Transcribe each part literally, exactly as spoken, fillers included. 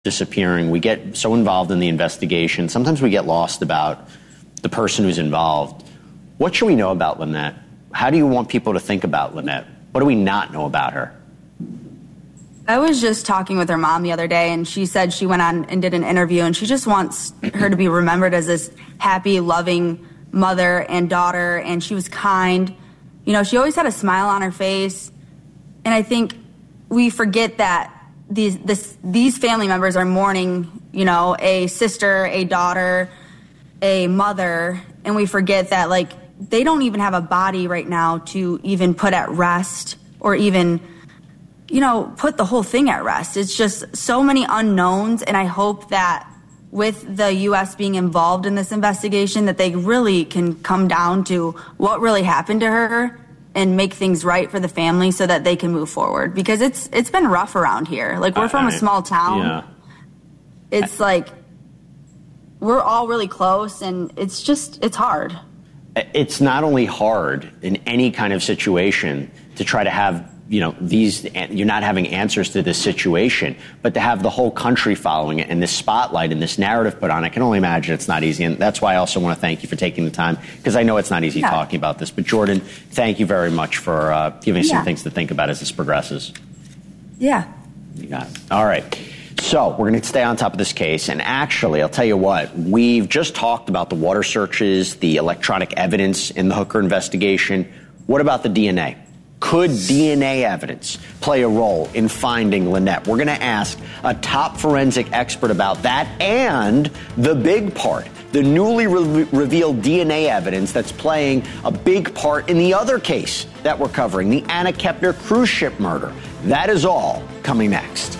disappearing. We get so involved in the investigation. Sometimes we get lost about the person who's involved. What should we know about Lynette? How do you want people to think about Lynette? What do we not know about her? I was just talking with her mom the other day, and she said she went on and did an interview, and she just wants her to be remembered as this happy, loving mother and daughter, and she was kind. You know, she always had a smile on her face, and I think we forget that these this, these family members are mourning, you know, a sister, a daughter, a mother, and we forget that, like, they don't even have a body right now to even put at rest or even, you know, put the whole thing at rest. It's just so many unknowns, and I hope that with the U S being involved in this investigation, that they really can come down to what really happened to her and make things right for the family so that they can move forward. Because it's it's been rough around here. Like, we're from a small town. Yeah. It's like, we're all really close, and it's just, it's hard. It's not only hard in any kind of situation to try to have, you know, these, you're not having answers to this situation, but to have the whole country following it and this spotlight and this narrative put on it, I can only imagine it's not easy. And that's why I also want to thank you for taking the time, because I know it's not easy yeah. talking about this. But Jordan, thank you very much for uh, giving us yeah. some things to think about as this progresses. Yeah. You got it. All right. So we're going to stay on top of this case. And actually, I'll tell you what, we've just talked about the water searches, the electronic evidence in the Hooker investigation. What about the D N A? Could D N A evidence play a role in finding Lynette? We're going to ask a top forensic expert about that and the big part, the newly re- revealed D N A evidence that's playing a big part in the other case that we're covering, the Anna Kepner cruise ship murder. That is all coming next.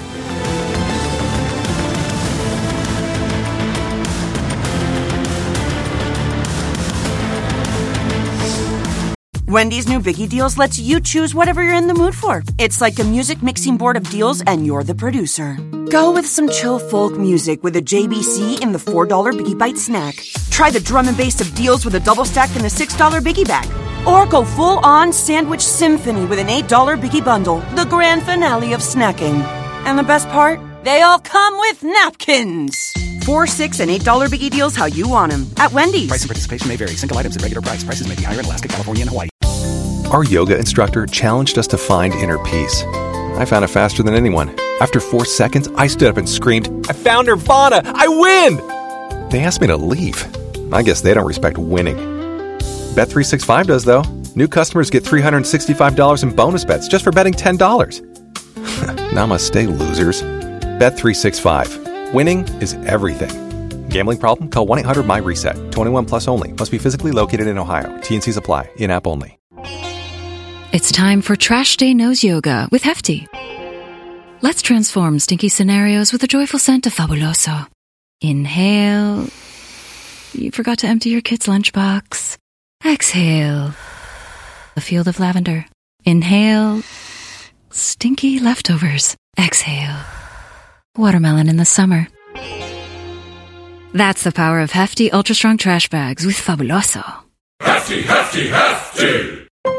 Wendy's new Biggie Deals lets you choose whatever you're in the mood for. It's like a music mixing board of deals, and you're the producer. Go with some chill folk music with a J B C in the four dollar Biggie Bite snack. Try the drum and bass of deals with a double stack in the six dollar Biggie Bag. Or go full-on sandwich symphony with an eight dollar Biggie Bundle, the grand finale of snacking. And the best part? They all come with napkins. Four, six, and eight dollar Biggie Deals how you want them at Wendy's. Price and participation may vary. Single items at regular price. Prices may be higher in Alaska, California, and Hawaii. Our yoga instructor challenged us to find inner peace. I found it faster than anyone. After four seconds, I stood up and screamed, "I found Nirvana! I win!" They asked me to leave. I guess they don't respect winning. Bet three sixty-five does, though. New customers get three hundred sixty-five dollars in bonus bets just for betting ten dollars. Namaste, losers. Bet three sixty-five. Winning is everything. Gambling problem? Call one eight hundred my reset. twenty-one plus only. Must be physically located in Ohio. T N Cs apply. In-app only. It's time for Trash Day Nose Yoga with Hefty. Let's transform stinky scenarios with a joyful scent of Fabuloso. Inhale. You forgot to empty your kid's lunchbox. Exhale. A field of lavender. Inhale. Stinky leftovers. Exhale. Watermelon in the summer. That's the power of Hefty Ultra Strong Trash Bags with Fabuloso. Hefty, Hefty, Hefty!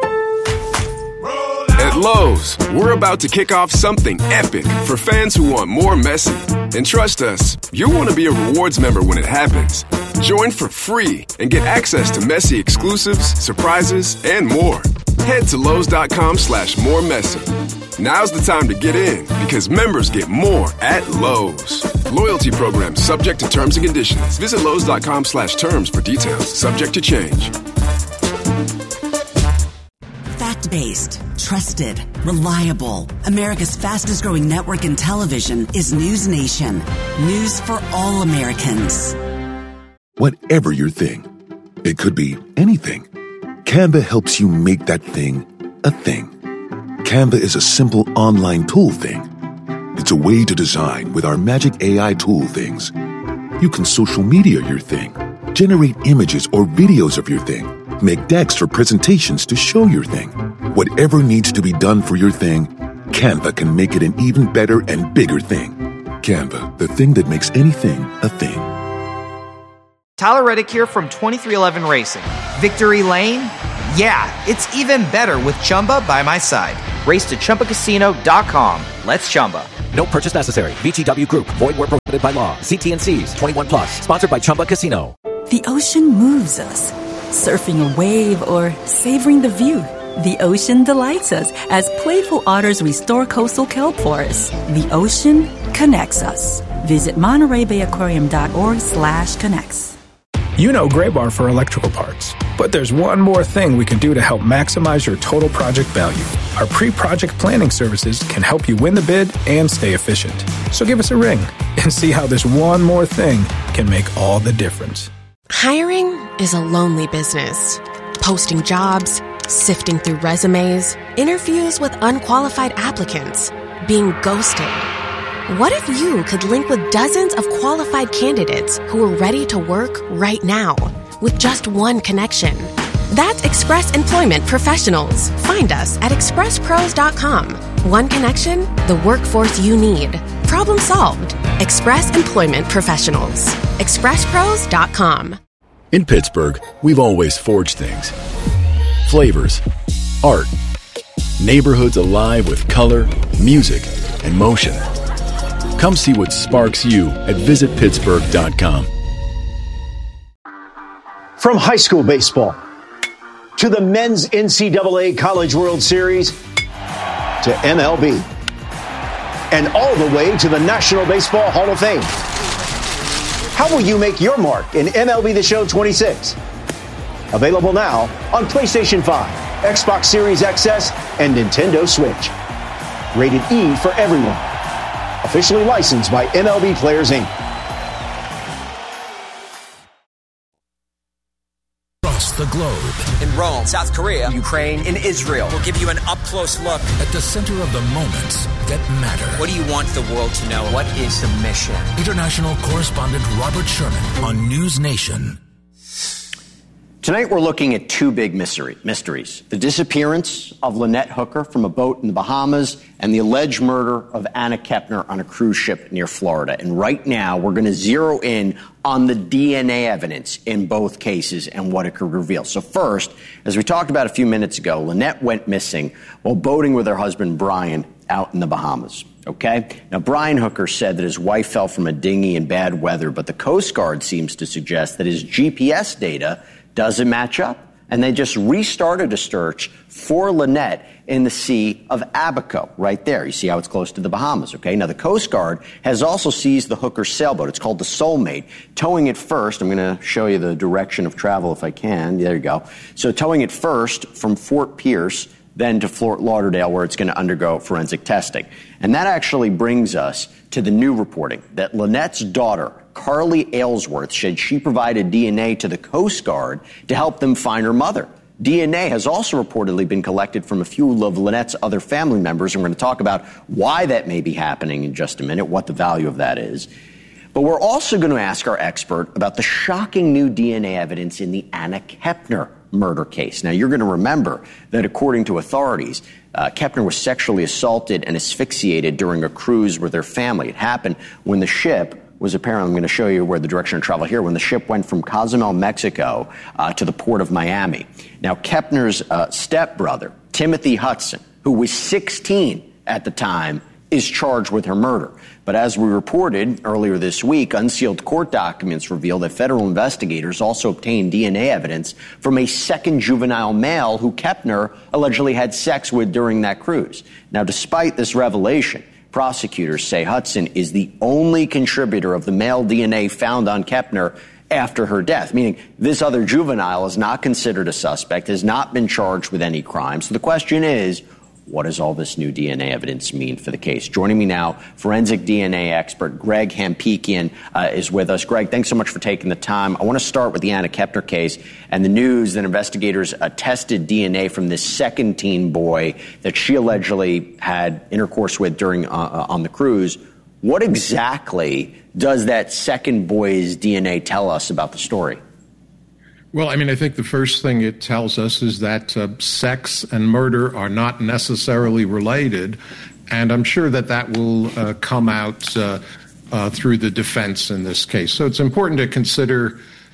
At Lowe's, we're about to kick off something epic for fans who want more messy. And trust us, you'll want to be a rewards member when it happens. Join for free and get access to messy exclusives, surprises, and more. Head to Lowe's.com slash more messy. Now's the time to get in because members get more at Lowe's. Loyalty program subject to terms and conditions. Visit Lowe's.com slash terms for details. Subject to change. Fact-based, trusted, reliable. America's fastest growing network in television is News Nation. News for all Americans. Whatever your thing, it could be anything. Canva helps you make that thing a thing. Canva is a simple online tool thing. It's a way to design with our magic A I tool things. You can social media your thing, generate images or videos of your thing, make decks for presentations to show your thing. Whatever needs to be done for your thing, Canva can make it an even better and bigger thing. Canva, the thing that makes anything a thing. Tyler Reddick here from twenty-three eleven Racing. Victory Lane? Yeah, it's even better with Chumba by my side. Race to Chumba Casino dot com. Let's Chumba. No purchase necessary. V G W Group. Void where prohibited by law. See T and C's. twenty-one plus. Sponsored by Chumba Casino. The ocean moves us. Surfing a wave or savoring the view. The ocean delights us as playful otters restore coastal kelp forests. The ocean connects us. Visit Monterey Bay Aquarium dot org slash connects. You know Graybar for electrical parts. But there's one more thing we can do to help maximize your total project value. Our pre-project planning services can help you win the bid and stay efficient. So give us a ring and see how this one more thing can make all the difference. Hiring is a lonely business. Posting jobs, sifting through resumes, interviews with unqualified applicants, being ghosted. What if you could link with dozens of qualified candidates who are ready to work right now with just one connection? That's Express Employment Professionals. Find us at express pros dot com. One connection, the workforce you need. Problem solved. Express Employment Professionals. express pros dot com. In Pittsburgh, we've always forged things. Flavors, art, neighborhoods alive with color, music, and motion. Come see what sparks you at visit pittsburgh dot com. From high school baseball to the men's N C double A College World Series to M L B and all the way to the National Baseball Hall of Fame. How will you make your mark in M L B The Show twenty-six? Available now on PlayStation five, Xbox Series X S, and Nintendo Switch. Rated E for everyone. Officially licensed by M L B Players, Incorporated. Across the globe. In Rome, South Korea, Ukraine, in Israel. We'll give you an up-close look. At the center of the moments that matter. What do you want the world to know? What is the mission? International correspondent Robert Sherman on News Nation. Tonight we're looking at two big mystery, mysteries. The disappearance of Lynette Hooker from a boat in the Bahamas and the alleged murder of Anna Kepner on a cruise ship near Florida. And right now we're going to zero in on the D N A evidence in both cases and what it could reveal. So first, as we talked about a few minutes ago, Lynette went missing while boating with her husband Brian out in the Bahamas. Okay? Now, Brian Hooker said that his wife fell from a dinghy in bad weather, but the Coast Guard seems to suggest that his G P S data doesn't match up. And they just restarted a search for Lynette in the Sea of Abaco, right there. You see how it's close to the Bahamas, okay? Now, the Coast Guard has also seized the Hooker sailboat. It's called the Soulmate, towing it first. I'm going to show you the direction of travel if I can. There you go. So towing it first from Fort Pierce, then to Fort Lauderdale, where it's going to undergo forensic testing. And that actually brings us to the new reporting that Lynette's daughter, Carly Aylesworth, said she provided D N A to the Coast Guard to help them find her mother. D N A has also reportedly been collected from a few of Lynette's other family members, and we're going to talk about why that may be happening in just a minute, what the value of that is. But we're also going to ask our expert about the shocking new D N A evidence in the Anna Kepner murder case. Now, you're going to remember that according to authorities, uh, Kepner was sexually assaulted and asphyxiated during a cruise with her family. It happened when the ship was apparently, I'm going to show you where the direction of travel here, when the ship went from Cozumel, Mexico, uh, to the port of Miami. Now, Kepner's uh, stepbrother, Timothy Hudson, who was sixteen at the time, is charged with her murder. But as we reported earlier this week, unsealed court documents reveal that federal investigators also obtained D N A evidence from a second juvenile male who Kepner allegedly had sex with during that cruise. Now, despite this revelation, prosecutors say Hudson is the only contributor of the male D N A found on Kepner after her death, meaning this other juvenile is not considered a suspect, has not been charged with any crime. So the question is, what does all this new D N A evidence mean for the case? Joining me now, forensic D N A expert Greg Hampikian uh, is with us. Greg, thanks so much for taking the time. I want to start with the Anna Kepner case and the news that investigators uh, tested D N A from this second teen boy that she allegedly had intercourse with during uh, on the cruise. What exactly does that second boy's D N A tell us about the story? Well, I mean, I think the first thing it tells us is that uh, sex and murder are not necessarily related, and I'm sure that that will uh, come out uh, uh, through the defense in this case. So it's important to consider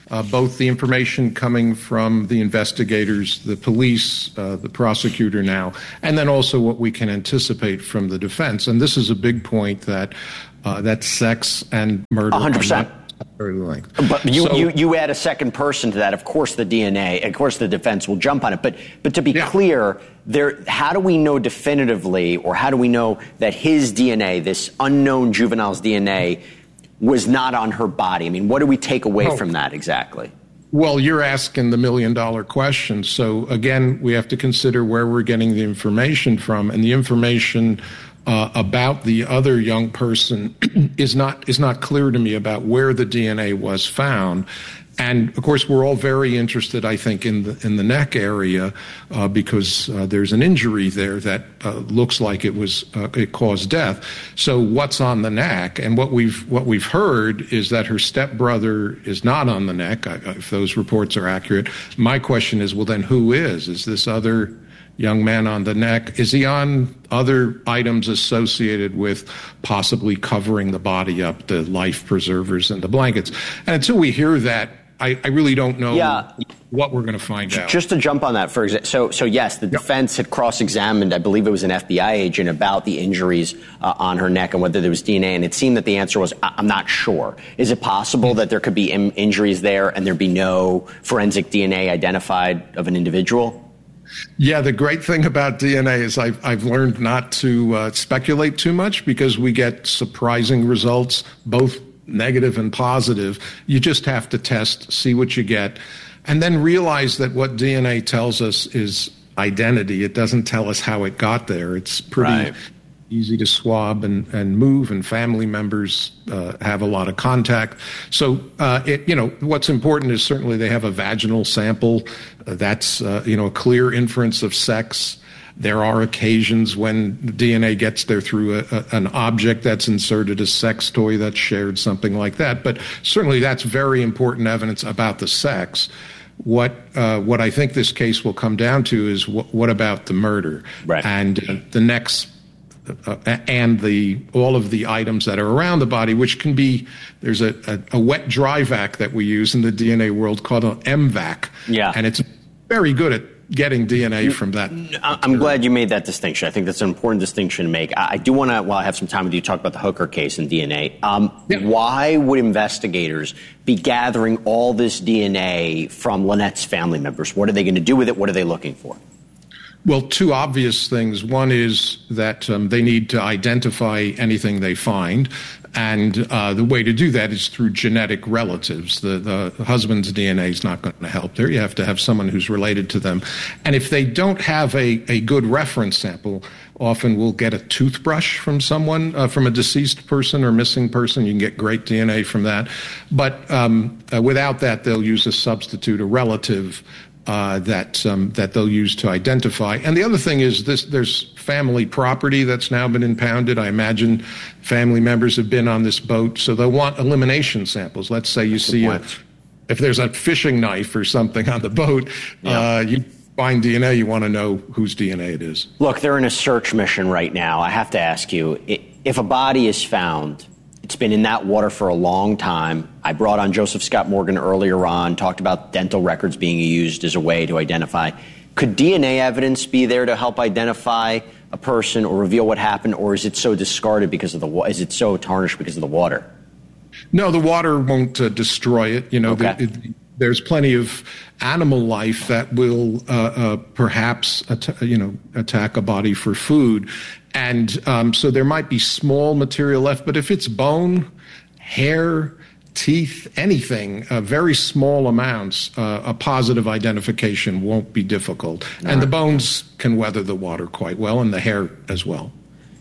uh, both the information coming from the investigators, the police, uh, the prosecutor now, and then also what we can anticipate from the defense. And this is a big point that uh, that sex and murder one hundred percent. are not very linked. But you, So- you, you add a second person to that. Of course, the D N A, of course, the defense will jump on it. But but to be Yeah. clear, there, how do we know definitively, or how do we know that his D N A, this unknown juvenile's D N A, was not on her body? I mean, what do we take away Oh. from that exactly? Well, you're asking the million dollar question. So again, we have to consider where we're getting the information from, and the information uh, about the other young person is not is not clear to me about where the D N A was found. And of course, we're all very interested, I think, in the in the neck area uh, because uh, there's an injury there that uh, looks like it was uh, it caused death. So what's on the neck? And what we've what we've heard is that her stepbrother is not on the neck. I, if those reports are accurate, my question is, well, then who is? Is this other young man on the neck? Is he on other items associated with possibly covering the body up, the life preservers and the blankets? And until we hear that, I, I really don't know Yeah. what we're going to find out. Just to jump on that, for example, so so yes, the defense had cross-examined, I believe it was an F B I agent, about the injuries uh, on her neck and whether there was D N A, and it seemed that the answer was, I- I'm not sure. Is it possible that there could be Im- injuries there and there'd be no forensic D N A identified of an individual? Yeah, the great thing about D N A is I've, I've learned not to uh, speculate too much because we get surprising results, both negative and positive. You just have to test, see what you get, and then realize that what D N A tells us is identity. It doesn't tell us how it got there. It's pretty Right. easy to swab and, and move, and family members uh, have a lot of contact. So, uh, it, you know, what's important is certainly they have a vaginal sample. Uh, that's, uh, you know, a clear inference of sex. There are occasions when the D N A gets there through a, a, an object that's inserted, a sex toy that's shared, something like that. But certainly that's very important evidence about the sex. What uh, what I think this case will come down to is wh- what about the murder? Right. And uh, the next uh, and the all of the items that are around the body, which can be, there's a, a, a wet dry vac that we use in the D N A world called an M VAC. Yeah. And it's very good at getting D N A from that. I- I'm glad you made that distinction. I think that's an important distinction to make. I I do want to, while I have some time with you, talk about the Hooker case and D N A. Um, Why would investigators be gathering all this D N A from Lynette's family members? What are they going to do with it? What are they looking for? Well, two obvious things. One is that um, they need to identify anything they find. And uh, the way to do that is through genetic relatives. The, the husband's D N A is not going to help there. You have to have someone who's related to them. And if they don't have a, a good reference sample, often we'll get a toothbrush from someone, uh, from a deceased person or missing person. You can get great D N A from that. But um, uh, without that, they'll use a substitute, a relative, Uh, that um, that they'll use to identify. And the other thing is this: there's family property that's now been impounded. I imagine family members have been on this boat, so they'll want elimination samples. Let's say you see a, if there's a fishing knife or something on the boat, uh, you find D N A, you want to know whose D N A it is. Look, they're in a search mission right now. I have to ask you, i- if a body is found, it's been in that water for a long time. I brought on Joseph Scott Morgan earlier on, talked about dental records being used as a way to identify. Could D N A evidence be there to help identify a person or reveal what happened, or is it so discarded because of the wa- is it so tarnished because of the water? No, the water won't uh, destroy it. You know, Okay. the, it, there's plenty of animal life that will uh, uh, perhaps at- you know attack a body for food, and um, so there might be small material left. But if it's bone, hair, teeth, anything, uh, very small amounts, uh, a positive identification won't be difficult. And the bones can weather the water quite well, and the hair as well.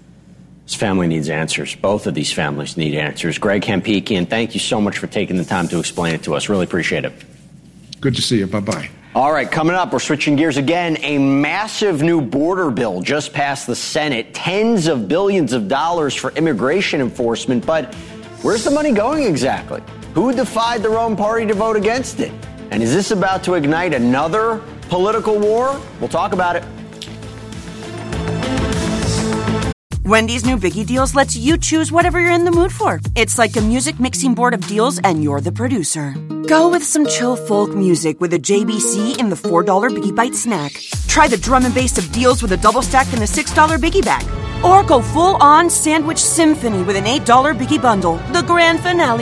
This family needs answers. Both of these families need answers. Greg Hampikian, thank you so much for taking the time to explain it to us. Really appreciate it. Good to see you. Bye-bye. All right, coming up, we're switching gears again. A massive new border bill just passed the Senate. Tens of billions of dollars for immigration enforcement. But where's the money going exactly? Who defied their own party to vote against it? And is this about to ignite another political war? We'll talk about it. Wendy's new Biggie Deals lets you choose whatever you're in the mood for. It's like a music mixing board of deals, and you're the producer. Go with some chill folk music with a J B C in the four dollar Biggie Bite snack. Try the drum and bass of deals with a double stack in the six dollar Biggie Bag. Or go full-on sandwich symphony with an eight dollar Biggie Bundle. The grand finale